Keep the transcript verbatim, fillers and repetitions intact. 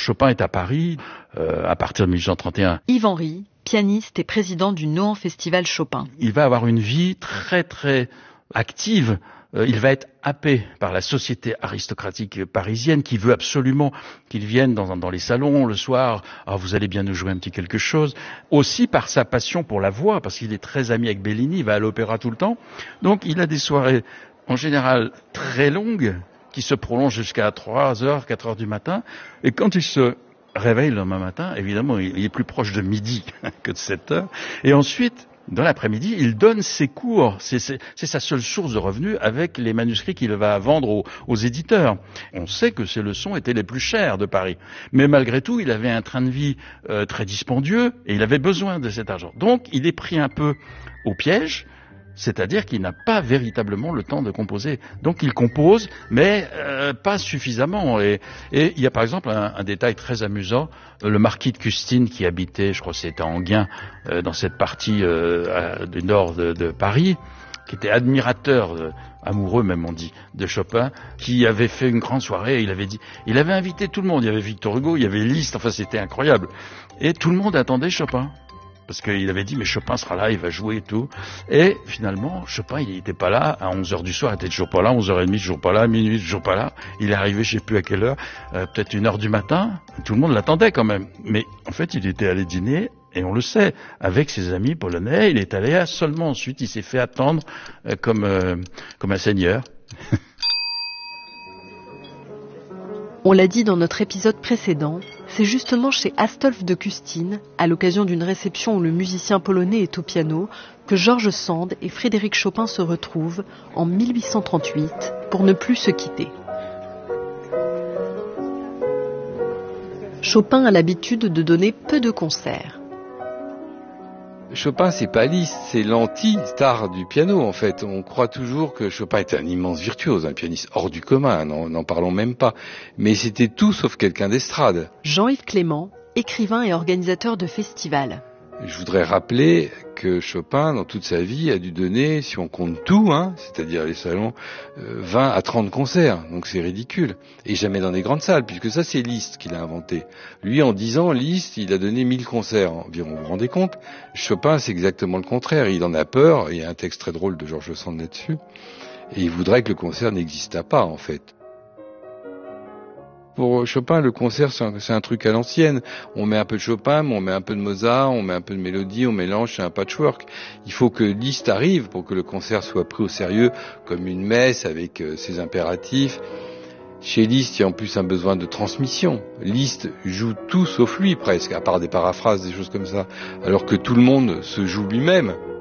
Chopin est à Paris euh, à partir de mille huit cent trente et un. Yves Henry, pianiste et président du Nohant Festival Chopin. Il va avoir une vie très très active. Euh, il va être happé par la société aristocratique parisienne qui veut absolument qu'il vienne dans, dans les salons le soir. Ah, vous allez bien nous jouer un petit quelque chose. Aussi par sa passion pour la voix, parce qu'il est très ami avec Bellini, il va à l'opéra tout le temps. Donc il a des soirées en général très longues qui se prolongent jusqu'à trois heures, quatre heures du matin. Et quand il se réveille le lendemain matin, évidemment, il est plus proche de midi que de sept heures. Et ensuite, dans l'après-midi, il donne ses cours. C'est, c'est, c'est sa seule source de revenus avec les manuscrits qu'il va vendre aux, aux éditeurs. On sait que ses leçons étaient les plus chères de Paris. Mais malgré tout, il avait un train de vie euh, très dispendieux et il avait besoin de cet argent. Donc, il est pris un peu au piège. C'est-à-dire qu'il n'a pas véritablement le temps de composer. Donc il compose, mais euh, pas suffisamment. Et, et il y a par exemple un, un détail très amusant. Le marquis de Custine qui habitait, je crois que c'était à Enghien, euh, dans cette partie euh, du nord de, de Paris, qui était admirateur, euh, amoureux même on dit, de Chopin, qui avait fait une grande soirée. Il avait dit, il avait invité tout le monde. Il y avait Victor Hugo, il y avait Liszt. Enfin, c'était incroyable. Et tout le monde attendait Chopin. Parce qu'il avait dit, mais Chopin sera là, il va jouer et tout. Et finalement, Chopin, il n'était pas là. À onze heures du soir, il était toujours pas là. onze heures trente, toujours pas là. Minuit, toujours pas là. Il est arrivé, je sais plus à quelle heure, euh, peut-être une heure du matin. Tout le monde l'attendait quand même. Mais en fait, il était allé dîner, et on le sait, avec ses amis polonais. Il est allé à seulement ensuite, il s'est fait attendre euh, comme, euh, comme un seigneur. On l'a dit dans notre épisode précédent, c'est justement chez Astolphe de Custine, à l'occasion d'une réception où le musicien polonais est au piano, que George Sand et Frédéric Chopin se retrouvent en mille huit cent trente-huit pour ne plus se quitter. Chopin a l'habitude de donner peu de concerts. Chopin, c'est pas Liszt, c'est l'anti-star du piano, en fait. On croit toujours que Chopin était un immense virtuose, un pianiste hors du commun, n'en parlons même pas. Mais c'était tout sauf quelqu'un d'estrade. Jean-Yves Clément, écrivain et organisateur de festivals. Je voudrais rappeler que Chopin, dans toute sa vie, a dû donner, si on compte tout, hein, c'est-à-dire les salons, euh, vingt à trente concerts. Donc c'est ridicule. Et jamais dans des grandes salles, puisque ça, c'est Liszt qui l'a inventé. Lui, en dix ans, Liszt, il a donné mille concerts environ. Vous vous rendez compte? Chopin, c'est exactement le contraire. Il en a peur. Il y a un texte très drôle de George Sand là-dessus. Et il voudrait que le concert n'existât pas, en fait. Pour Chopin, le concert, c'est un, c'est un truc à l'ancienne. On met un peu de Chopin, on met un peu de Mozart, on met un peu de mélodie, on mélange, c'est un patchwork. Il faut que Liszt arrive pour que le concert soit pris au sérieux comme une messe avec euh, ses impératifs. Chez Liszt, il y a en plus un besoin de transmission. Liszt joue tout sauf lui presque, à part des paraphrases, des choses comme ça, alors que tout le monde se joue lui-même.